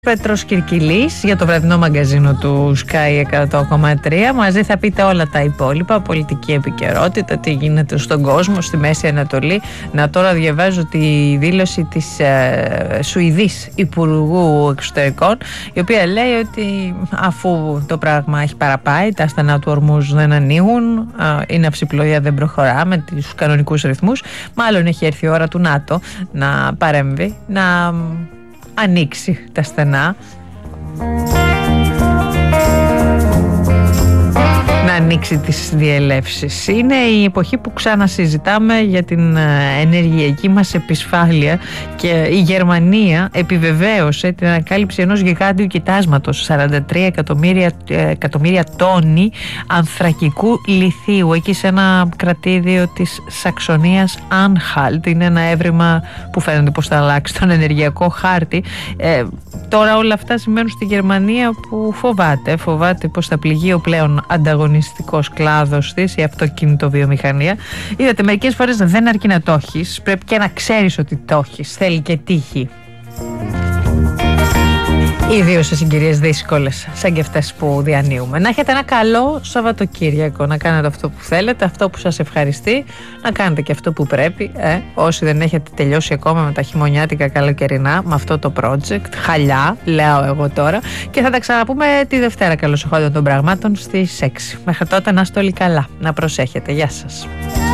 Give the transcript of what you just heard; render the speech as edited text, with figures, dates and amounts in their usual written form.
Πέτρος Κυρκυλής για το βραδινό μαγκαζίνο του Sky 100,3. Μαζί θα πείτε όλα τα υπόλοιπα, πολιτική επικαιρότητα, τι γίνεται στον κόσμο, στη Μέση Ανατολή. Να, τώρα διαβάζω τη δήλωση της Σουηδής Υπουργού Εξωτερικών, η οποία λέει ότι αφού το πράγμα έχει παραπάει, τα στενά του Ορμούζ δεν ανοίγουν, η ναυσιπλοεία δεν προχωρά με τους κανονικούς ρυθμούς, μάλλον έχει έρθει η ώρα του ΝΑΤΟ να παρέμβει, να ανοίξει τα στενά, να ανοίξει τις διελεύσεις. Είναι η εποχή που ξανασυζητάμε για την ενεργειακή μας επισφάλεια και η Γερμανία επιβεβαίωσε την ανακάλυψη ενός γιγάντιου κοιτάσματος, 43 εκατομμύρια τόνοι ανθρακικού λιθίου, εκεί σε ένα κρατήδιο της Σαξονίας Άνχαλτ. Είναι ένα έβριμα που φαίνεται πως θα αλλάξει τον ενεργειακό χάρτη. Τώρα όλα αυτά σημαίνουν στη Γερμανία που φοβάται πως θα πληγεί ο πλέον ανταγωνιστικός κλάδος της, η αυτοκινητοβιομηχανία. Είδατε, μερικές φορές δεν αρκεί να το έχεις, πρέπει και να ξέρεις ότι το έχεις, θέλει και τύχη. Ιδίως σε συγκυρίες δύσκολες σαν και αυτές που διανύουμε. Να έχετε ένα καλό Σαββατοκύριακο, να κάνετε αυτό που θέλετε, αυτό που σας ευχαριστεί, να κάνετε και αυτό που πρέπει. Όσοι δεν έχετε τελειώσει ακόμα με τα χειμωνιάτικα καλοκαιρινά, με αυτό το project, χαλιά, λέω εγώ τώρα, και θα τα ξαναπούμε τη Δευτέρα, καλώς εχόντων των πραγμάτων, στις 6. Μέχρι τότε να είστε όλοι καλά, να προσέχετε. Γεια σας.